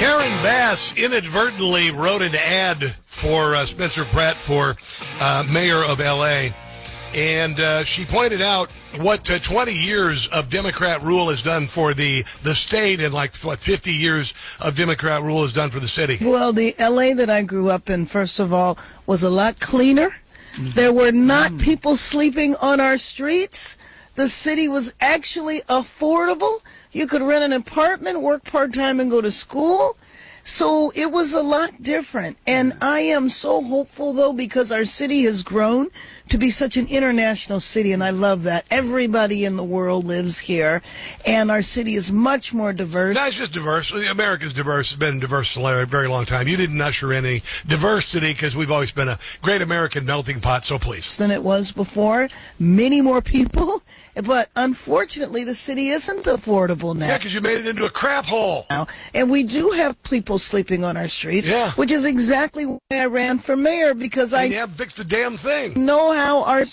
Karen Bass inadvertently wrote an ad for Spencer Pratt for mayor of L.A., and she pointed out what 20 years of Democrat rule has done for the state and, 50 years of Democrat rule has done for the city. Well, the L.A. that I grew up in, first of all, was a lot cleaner. There were not people sleeping on our streets. The city was actually affordable. You could rent an apartment, work part-time, and go to school. So it was a lot different. And I am so hopeful, though, because our city has grown to be such an international city, and I love that. Everybody in the world lives here, and our city is much more diverse. Not just diverse. America's diverse. It's been diverse for a very long time. You didn't usher in any diversity because we've always been a great American melting pot, so please. Than it was before. Many more people. But unfortunately, the city isn't affordable now. Yeah, because you made it into a crap hole. And we do have people sleeping on our streets, which is exactly why I ran for mayor, because I haven't fixed a damn thing. Know how our